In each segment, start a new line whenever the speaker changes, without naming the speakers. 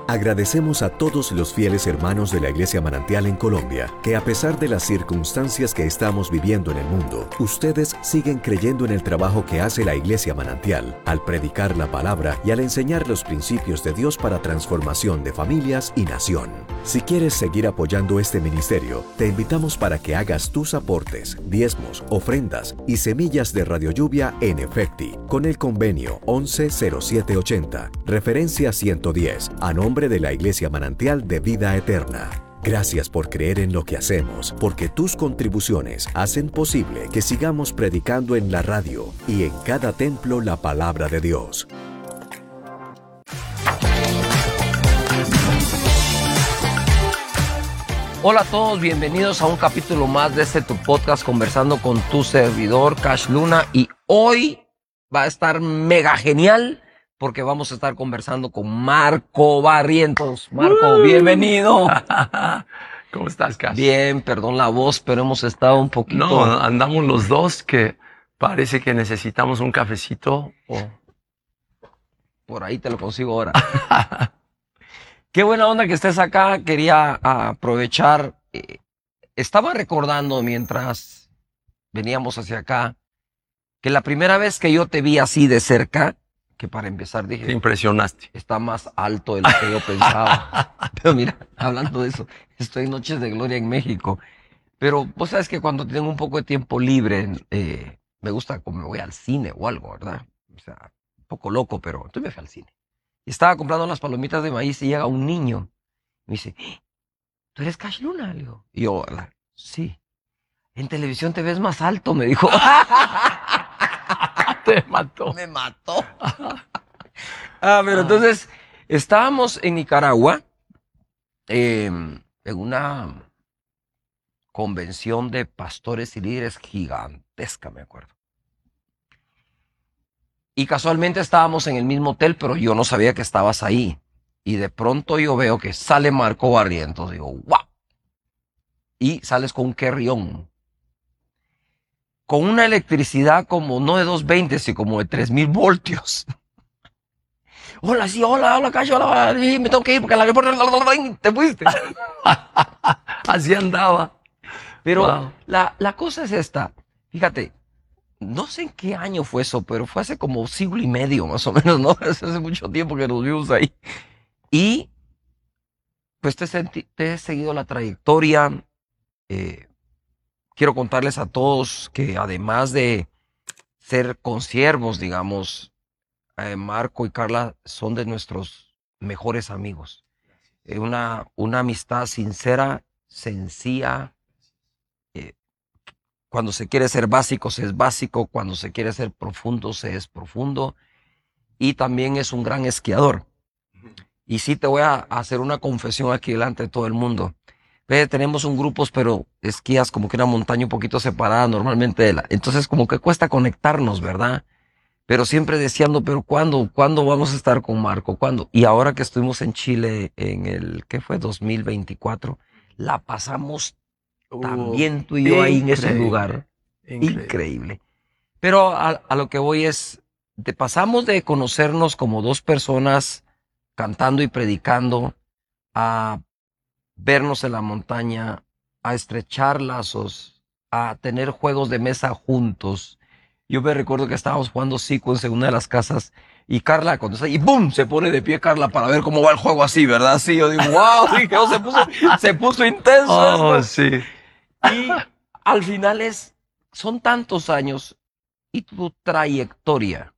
Agradecemos a todos los fieles hermanos de la Iglesia Manantial en Colombia, que a pesar de las circunstancias que estamos viviendo en el mundo, ustedes siguen creyendo en el trabajo que hace la Iglesia Manantial, al predicar la palabra y al enseñar los principios de Dios para transformación de familias y nación. Si quieres seguir apoyando este ministerio, te invitamos para que hagas tus aportes, diezmos, ofrendas y semillas de Radio Lluvia en Efecti, con el convenio 110780, referencia 110, a nombre de la Iglesia Manantial de Vida Eterna. Gracias por creer en lo que hacemos, porque tus contribuciones hacen posible que sigamos predicando en la radio y en cada templo la palabra de Dios.
Hola a todos, bienvenidos a un capítulo más de tu podcast Conversando con tu servidor, Cash Luna, y hoy va a estar mega genial porque vamos a estar conversando con Marco Barrientos. Marco, bienvenido.
¿Cómo estás, Cash?
Bien, perdón la voz, pero hemos estado un poquito...
No, andamos los dos que parece que necesitamos un cafecito o...
Por ahí te lo consigo ahora. Qué buena onda que estés acá. Quería aprovechar. Estaba recordando mientras veníamos hacia acá que la primera vez que yo te vi así de cerca, que para empezar dije...
Te impresionaste.
Está más alto de lo que yo pensaba. Pero mira, hablando de eso, estoy en Noches de Gloria en México. Pero vos sabes que cuando tengo un poco de tiempo libre, me gusta como me voy al cine o algo, ¿verdad? O sea, un poco loco, pero entonces me fui al cine. Y estaba comprando unas palomitas de maíz y llega un niño. Me dice, ¿tú eres Cash Luna? Le digo. Y yo, ¿verdad? Sí. En televisión te ves más alto, me dijo.
Te mató.
Me mató. Pero entonces, estábamos en Nicaragua, en una convención de pastores y líderes gigantesca, me acuerdo. Y casualmente estábamos en el mismo hotel, pero yo no sabía que estabas ahí. Y de pronto yo veo que sale Marco Barrientos. Digo, ¡wow! Y sales con un carrión. Con una electricidad como no de 220, sino como de 3000 voltios. Hola, sí, hola, Cacho, hola, me tengo que ir porque al aeropuerto te fuiste.
Así andaba.
Pero
Wow.
la cosa es esta. Fíjate, no sé en qué año fue eso, pero fue hace como siglo y medio, más o menos, ¿no? Hace mucho tiempo que nos vimos ahí. Y pues te he seguido la trayectoria. Quiero contarles a todos que además de ser consiervos, digamos, Marco y Carla son de nuestros mejores amigos. Una amistad sincera, sencilla. Cuando se quiere ser básico, se es básico. Cuando se quiere ser profundo, se es profundo. Y también es un gran esquiador. Y sí te voy a hacer una confesión aquí delante de todo el mundo. Tenemos un grupo, pero esquías como que una montaña un poquito separada normalmente de la... Entonces como que cuesta conectarnos, ¿verdad? Pero siempre deseando, pero ¿cuándo vamos a estar con Marco? ¿Cuándo? Y ahora que estuvimos en Chile en el, ¿qué fue? 2024, la pasamos también tú y yo ahí en ese lugar. Increíble. Pero a lo que voy es, pasamos de conocernos como dos personas cantando y predicando a vernos en la montaña, a estrechar lazos, a tener juegos de mesa juntos. Yo me recuerdo que estábamos jugando Sequence en una de las casas y Carla cuando está y ¡boom! Se pone de pie Carla para ver cómo va el juego así, ¿verdad? Sí, yo digo, ¡wow! Dije, se puso intenso.
Oh,
esto.
sí.
Y al final son tantos años y tu trayectoria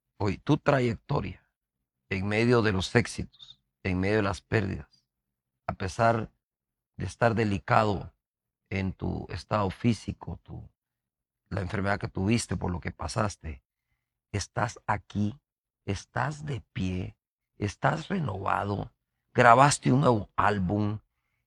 en medio de los éxitos, en medio de las pérdidas, a pesar de estar delicado en tu estado físico, la enfermedad que tuviste, por lo que pasaste, estás aquí, estás de pie, estás renovado, grabaste un nuevo álbum,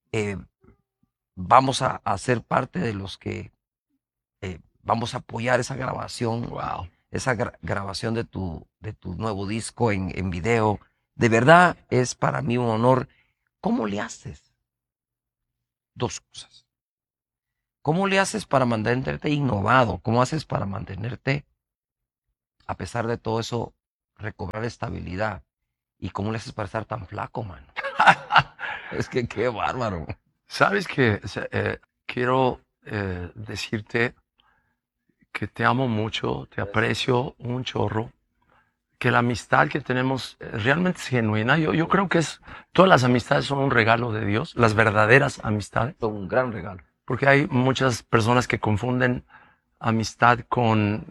vamos a ser parte de los que vamos a apoyar esa grabación,
Wow.
esa grabación de tu nuevo disco en video. De verdad es para mí un honor. ¿Cómo le haces? Dos cosas. ¿Cómo le haces para mantenerte innovado? ¿Cómo haces para mantenerte, a pesar de todo eso, recobrar estabilidad? ¿Y cómo le haces para estar tan flaco, mano? Es que qué bárbaro.
Sabes que quiero decirte que te amo mucho, te aprecio un chorro, que la amistad que tenemos realmente es genuina. Yo creo que todas las amistades son un regalo de Dios, las verdaderas amistades.
Es un gran regalo.
Porque hay muchas personas que confunden amistad con